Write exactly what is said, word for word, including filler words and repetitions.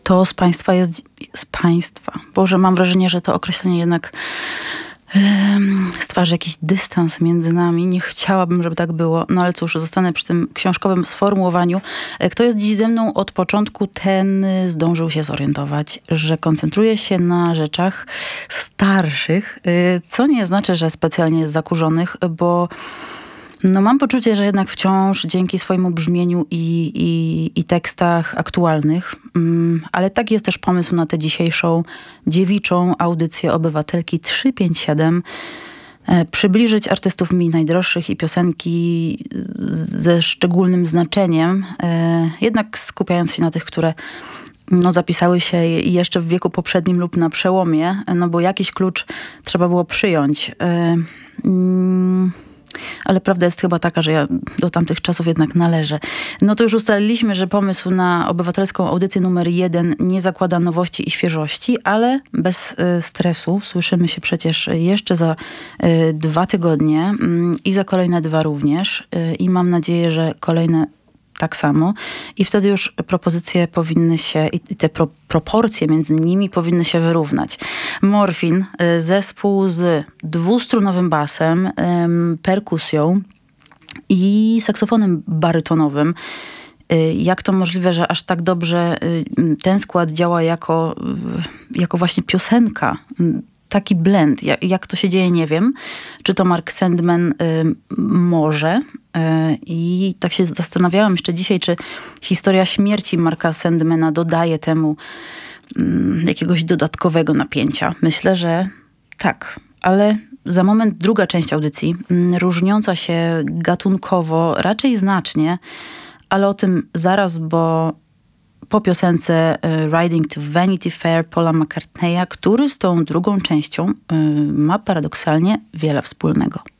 to z państwa jest... Z państwa. Boże, mam wrażenie, że to określenie jednak stwarza jakiś dystans między nami. Nie chciałabym, żeby tak było. No ale cóż, zostanę przy tym książkowym sformułowaniu. Kto jest dziś ze mną od początku, ten zdążył się zorientować, że koncentruje się na rzeczach starszych, co nie znaczy, że specjalnie zakurzonych, bo no mam poczucie, że jednak wciąż dzięki swojemu brzmieniu i, i, i tekstach aktualnych, um, ale taki jest też pomysł na tę dzisiejszą dziewiczą audycję Obywatelki trzysta pięćdziesiąt siedem. E, przybliżyć artystów mi najdroższych i piosenki ze szczególnym znaczeniem, e, jednak skupiając się na tych, które no, zapisały się jeszcze w wieku poprzednim lub na przełomie, no bo jakiś klucz trzeba było przyjąć. E, mm, Ale prawda jest chyba taka, że ja do tamtych czasów jednak należę. No to już ustaliliśmy, że pomysł na obywatelską audycję numer jeden nie zakłada nowości i świeżości, ale bez y, stresu. Słyszymy się przecież jeszcze za y, dwa tygodnie y, i za kolejne dwa również. Y, I mam nadzieję, że kolejne tak samo. I wtedy już propozycje powinny się, i te pro, proporcje między nimi powinny się wyrównać. Morfin, zespół z dwustrunowym basem, perkusją i saksofonem barytonowym. Jak to możliwe, że aż tak dobrze ten skład działa jako, jako właśnie piosenka? Taki blend. Jak, jak to się dzieje, nie wiem. Czy to Mark Sandman y, może. Y, I tak się zastanawiałam jeszcze dzisiaj, czy historia śmierci Marka Sandmana dodaje temu y, jakiegoś dodatkowego napięcia. Myślę, że tak. Ale za moment druga część audycji, y, różniąca się gatunkowo raczej znacznie, ale o tym zaraz, bo po piosence Riding to Vanity Fair Paula McCartneya, który z tą drugą częścią ma paradoksalnie wiele wspólnego.